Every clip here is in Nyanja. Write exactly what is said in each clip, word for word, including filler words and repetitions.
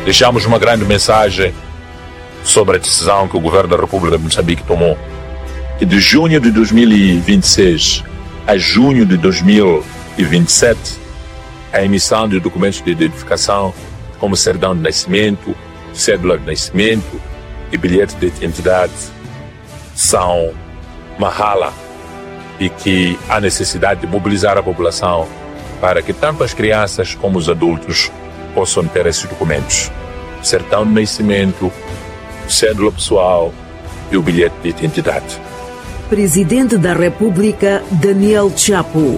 deixamos uma grande mensagem sobre a decisão que o governo da República de Moçambique tomou, que de junho de dois mil e vinte e seis a junho de dois mil e vinte e sete, a emissão de documentos de identificação como certidão de nascimento, cédula de nascimento e bilhete de identidade são mahala e que há necessidade de mobilizar a população para que tanto as crianças como os adultos possam ter esses documentos. Certidão de nascimento, cédula pessoal e o bilhete de identidade. Presidente da República, Daniel Chapo.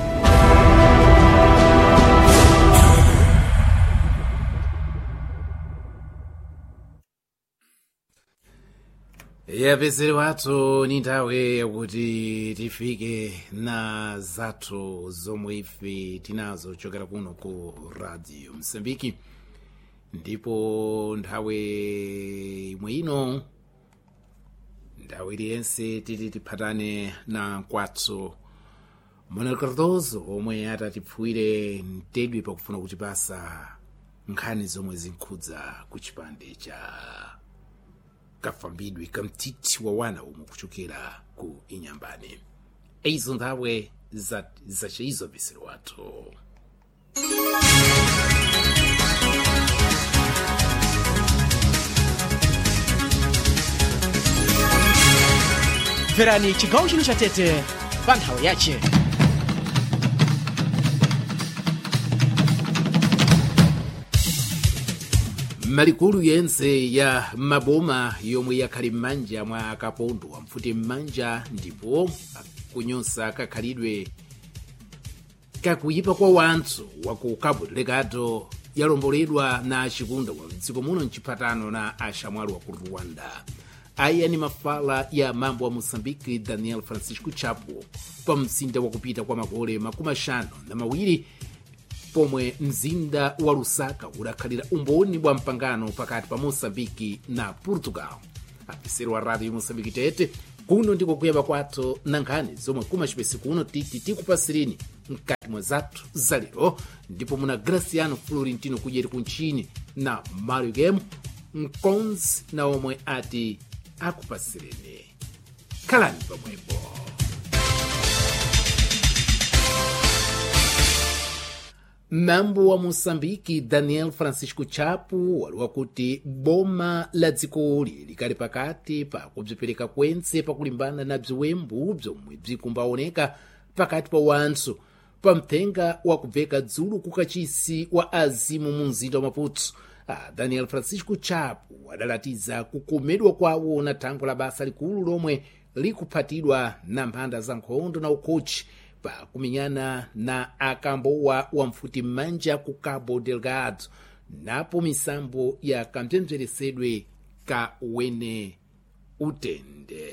yapezeri wathu ni nthawi yakuti tifike na zathu zomwe ife tinazo chokera kuno ku radio Msambiki, ndipo nthawi imwe ino nthawi iliyense titi tiphatane na kwathu Manuel Cardoso omwe atatipfuwire mtedwe pakufuna kutipasa nkhani zomwe zinkhudza ku chipande cha kafambidwe kamtiti wa wana umwe kuchokera ku Inyambane. Izo nthawi zacheyizo visiro wathu. Verani chigawo chino cha Tete pa nthawi yache. Malikulu yense ya maboma yomwe yakhali m'manja mwa akapondo wamfuti m'manja ndipo kunyonsa kakhalidwe kakuyipa kwa wanthu waku Cabo Delgado yalomboledwa na chikunda wa mdziko muno mchipatano na axamwali wa ku Rwanda. Aya ni mafala ya mambo wa Moçambique Daniel Francisco Chapo pa mzinda wakupita kwa magole makumi ashanu na mawiri pomwe mzinda wa Lusaka udakhalira umboni bwa mpangano pakati pa Moçambique na Portugal. Apisero wa radio Moçambique Tete kuno ndiko kuyamba kwathu na nkhani zomwe kumachipesi kuno titi tikupasirini mkati mwa zathu zalero, ndipo muna Graciano Florentino kujeri kunchini na Mario Game Mkonzi na omwe ati akupasireni. Kalani pamwepo. Mambo wa Moçambique Daniel Francisco Chapo waliwa kuti boma la dzikoli likali pakati pa kubzipereka kwense pakulimbana na bziwembu bzomwe bzikumbaoneka pakati pa wanthu pa mthenga wa kubveka dzulu kukachisi wa azimu mu mzinda wa Maputo. Ah, Daniel Francisco Chapo adalatiza kukomedwa kwawo na thango la basa likulu lomwe likuphatidwa na mphanda za nkhondo na ukochi pa kuminyana na akambowa wa mfuti m'manja ku Cabo Delgado napo misambo ya kamtendweresedwe ka wene utende.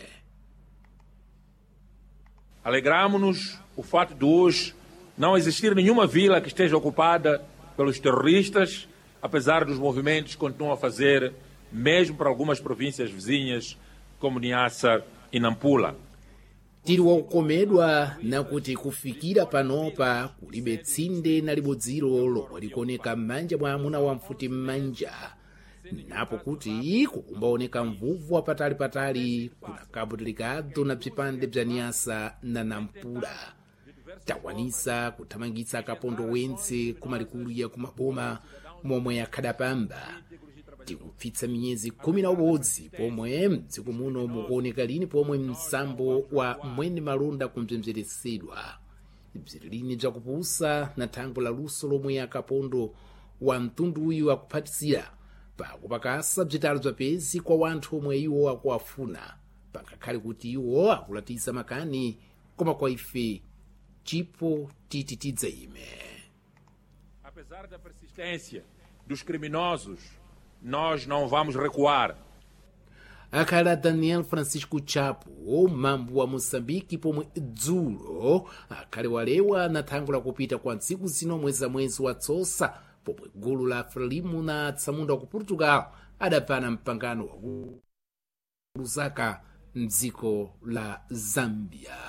Alegramos-nos o fato de hoje não existir nenhuma vila que esteja ocupada pelos terroristas, apesar dos movimentos que continuam a fazer, mesmo para algumas províncias vizinhas, como Niassa e Nampula. Tiri wakukomedwa na kuti kufikira panopa kulibe tsinde na libodziro lomwe likuoneka m'manja mwa amuna wa mfuti m'manja, napo kuti kukumbaoneka mvuvu wapatali-patali kuna Cabo Delgado na bzipande bza Niassa na Nampula. Takwanisa kuthamangitsa akapondo wense kumalikulu ya kumaboma momwe yakhadapamba. Tikupfitsa miyezi kumi na ubodzi pomwe mdziko muno mukuoneka lini pomwe msambo wa mwene malonda kumvemveresedwa bzilini bzakupusa na thango la luso lomwe yakapondo wa mtundu uyu akuphatisira pakupakasa bzitalo bzapezi kwa wanthu omwe iwo akuwafuna, pangakhale kuti iwo akulatiza makani koma kwa ife chipo titi tidzaime. Apesar da persistência dos criminosos, nós não vamos recuar. Akhala Daniel Francisco Chapo o mambo wa Moçambique pomwe dzulo akhale walewa na thango la kupita kwa ntsiku zino mwezi mwezi wa Tsosa pomwe gulu la Frelimo na Tsamunda wa ku Portugal adapana mpangano wa Lusaka mdziko la Zambia.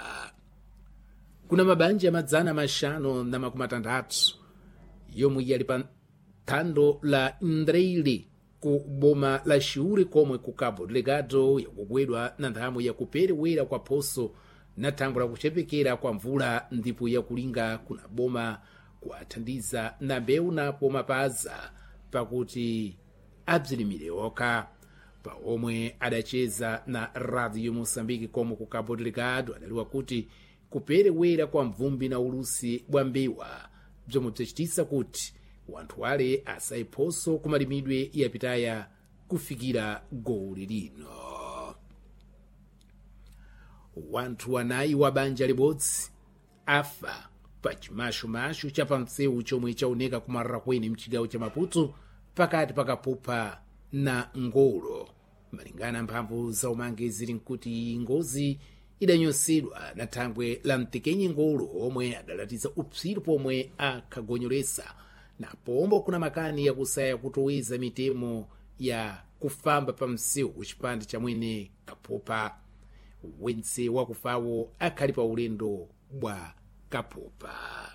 Kuna mabanja madzana mashano na makumi atandatu yomwe yali pa thando la Ndreili ku boma la Xiuri komwe ku Cabo Delgado yakugwedwa na nthamu yakuperewera kwa phoso na thambo lakuchepekera kwa mvula ndipo yakulinga kuna boma kuathandiza na mbewu napo mapaza pakuti abzilimire okha. Pa omwe adacheza na Radio Moçambique komwe ku Cabo Delgado adaliwa kuti kuperewera kwa mvumbi na ulusi bwa mbewa bzomwe bzachitisa kuti wanthu wale asaye phoso kumalimidwe yapitaya kufikira goli lino. Wanthu anayi wa banja libodzi afa pa chimashumashu cha pamsewu chomwe chaoneka kumarra kweni mchigawo cha Maputo pakati pakapupa na ngolo. Malingana mphamvu za umangi zili nkuti ngozi idanyosedwa na thangwe la mtekenyi ngolo omwe adalatiza upsiru pomwe akhagonyoresa na pombo kuna makani ya kusaya kutoweza mitemo ya kufamba pa msewu kuchipande cha mwene kapupa. Wense wakufawo akhali pa ulendo bwa kapupa.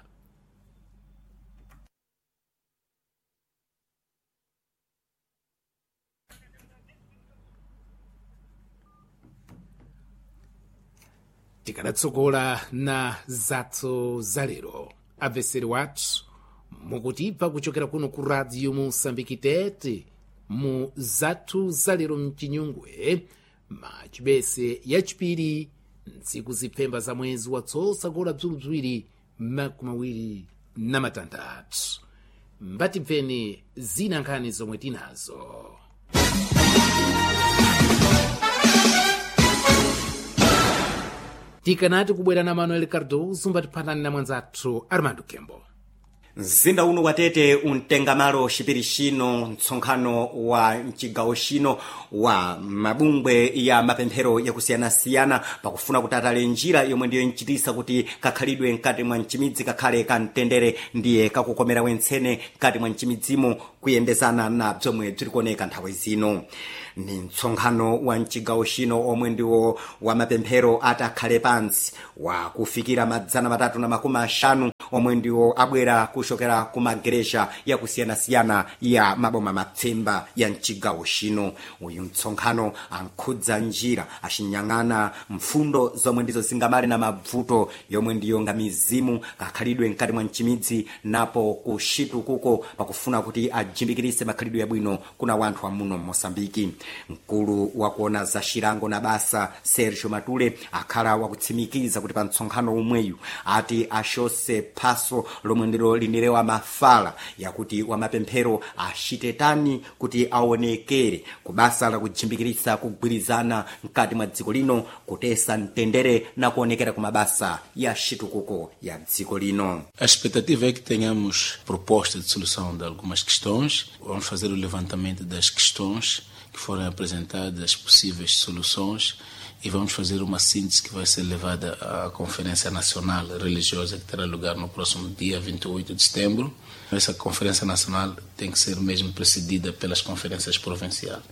Tikadatsogola na zatso zalero abveseri wathu mukutibva kuchokera kuno ku Radio Moçambique tete mu zathu zalero mchinyungwe machibese yachipiri ntsiku zipfemba za mwezi watsosagola bzulu bziwiri makumi awiri na matandatu. Mbatibveni zina nkhani zomwe tinazo. Tikanati kubwera na Manuel Cardoso mbatiphanani na mwanzathu Armando Kembo. Mzinda uno watete untengamalo chipiri chino mtsonkhano wa mchigawo chino wa mabungwe ya mapemphero yakusiyana-siyana pakufuna kutatale njira yomwe ndiyo nchitisa kuti kakhalidwe nkati mwa mchimidzi kakhale kamtendere ndiye kakukomera wentsene nkati mwa mchimidzimo kuyendezana na bzomwe bzilikuoneka nthawi zino. Ni mtsonkhano wa mchigawo chino omwe ndiwo wa mapemphero atakhale pansi wa kufikira madzana matatu na makumi ashanu omwe ndiwo abwera kuchokera ku mageresha yakusiyana-siyana ya maboma mapfemba ya mchigawo chino. Uyu mtsonkhano ankhudza njira achinyang'ana mfundo zomwe ndizo zingamale na mavuto yomwe ndiyo nga mizimu kakhalidwe nkati mwa mchimidzi napo kushitu kuko pakufuna kuti ajimbikirise makhalidwe yabwino kuna wanthu amuno Moçambique. Mkulu wakuona za Shirango na basa Sergio Matule akhala wakutsimikiza kuti pa mtsonkhano umweyu ati ashose paso lomwe ndilo linirewa mafala yakuti wa mapemphero ashitetani kuti aonekere kubasa la kujimbikirisa kugwirizana mkati mwa dziko lino kutesa mtendere na kuonekera kumabasa ya shitukuko ya dziko lino. A expectativa é que tenhamos proposta de solução de algumas questões. Vamos fazer o levantamento das questões que foram apresentadas, as possíveis soluções, e vamos fazer uma síntese que vai ser levada à Conferência Nacional Religiosa que terá lugar no próximo dia vinte e oito de setembro. Essa Conferência Nacional tem que ser mesmo precedida pelas conferências provinciais.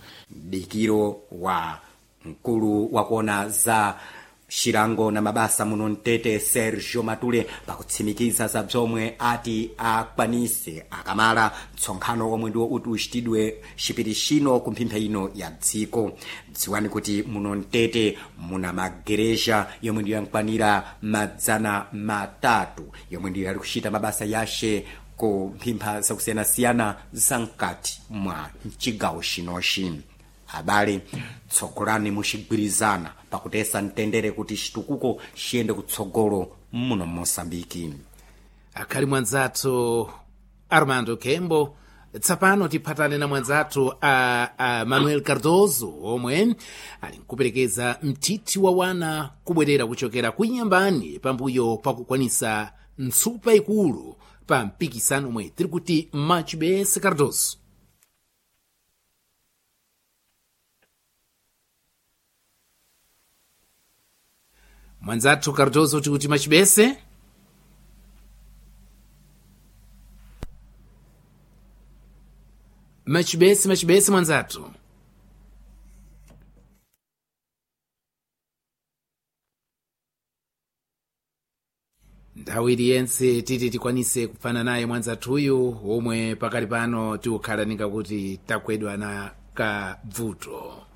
Dikiro wa mkulu wakuona za Shirango na mabasa muno ntete Sergio Matule pakutsimikiza za bzomwe ati akwanise akamala mtsonkhano omwe ndiwo uti uchitidwe chipiri chino kumphempha ino ya dziko. Dziwani kuti muno ntete muna mageresha yomwe ndiyo yankwanira madzana matatu yomwe ndiyo yali kuchita mabasa yashe ku mphempha zakusiyana-siyana zankati mwa mchigawo chinochi. Habari tsokolani muchigwirizana pakutesa mtendere kuti chitukuko chiyende kutsogolo muno Moçambique. Akhali mwanzathu Armando Kembo. Tsapano tiphatane na mwanzathu a, a Manuel Cardoso omwe ali nkuperekeza mthithi wa wana kubwerera kuchokera kuinyambani pambuyo pakukwanisa ntsupa ikulu pa mpikisano omwe tiri kuti Machibese Cardoso. Mwanzathu Cardoso tikuti Machibese. Machibese, Machibese mwanzathu. nthawi iliyense titi tikwanise kupfana naye mwanzathuyu omwe pakali pano tikukhala ninga kuti takwedwa na kabvuto.